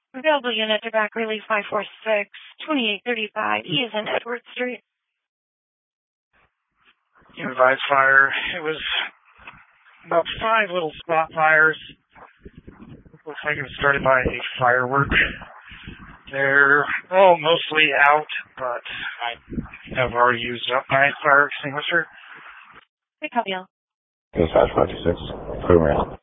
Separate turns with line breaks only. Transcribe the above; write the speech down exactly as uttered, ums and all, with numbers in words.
Available unit to back relief five four six, twenty-eight thirty-five. He is in Edward Street.
Advise fire. It was about five little spot fires. Looks like it was started by a firework. They're all mostly out, but I have already used up my fire extinguisher.
Hey, copy all.
Dispatch five two six, program.